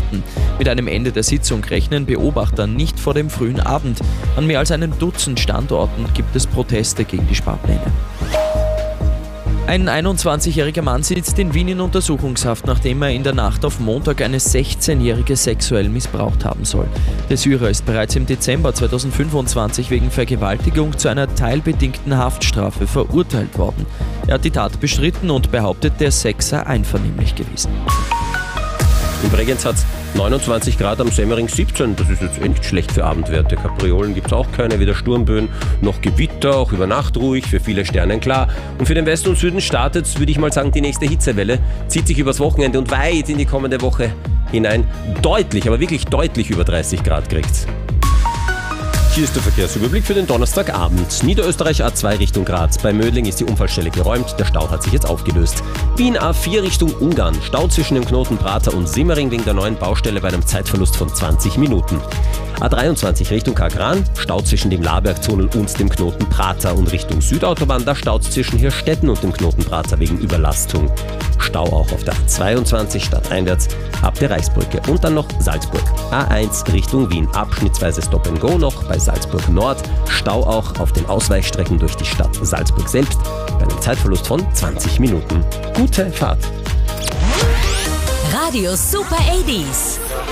Stunden. Mit einem Ende der Sitzung rechnen Beobachter nicht vor dem frühen Abend. An mehr als einem Dutzend Standorten gibt es Proteste gegen die Sparpläne. Ein 21-jähriger Mann sitzt in Wien in Untersuchungshaft, nachdem er in der Nacht auf Montag eine 16-Jährige sexuell missbraucht haben soll. Der Syrer ist bereits im Dezember 2025 wegen Vergewaltigung zu einer teilbedingten Haftstrafe verurteilt worden. Er hat die Tat bestritten und behauptet, der Sex sei einvernehmlich gewesen. In Bregenz hat es 29 Grad, am Semmering 17. Das ist jetzt echt schlecht für Abendwerte. Kapriolen gibt es auch keine, weder Sturmböen noch Gewitter, auch über Nacht ruhig, für viele Sternenklar. Und für den Westen und Süden startet, würde ich mal sagen, die nächste Hitzewelle, zieht sich übers Wochenende und weit in die kommende Woche hinein. Deutlich, aber wirklich deutlich über 30 Grad kriegt's. Hier ist der Verkehrsüberblick für den Donnerstagabend. Niederösterreich A2 Richtung Graz. Bei Mödling ist die Unfallstelle geräumt. Der Stau hat sich jetzt aufgelöst. Wien A4 Richtung Ungarn. Stau zwischen dem Knoten Prater und Simmering wegen der neuen Baustelle bei einem Zeitverlust von 20 Minuten. A23 Richtung Kagran. Stau zwischen dem Labergtunnel und dem Knoten Prater. Und Richtung Südautobahn, da staut zwischen Hirstetten und dem Knoten Prater wegen Überlastung. Stau auch auf der A22 stadteinwärts ab der Reichsbrücke. Und dann noch Salzburg. A1 Richtung Wien. Abschnittsweise Stop and Go noch bei Salzburg Nord. Stau auch auf den Ausweichstrecken durch die Stadt Salzburg selbst bei einem Zeitverlust von 20 Minuten. Gute Fahrt! Radio Super 80s.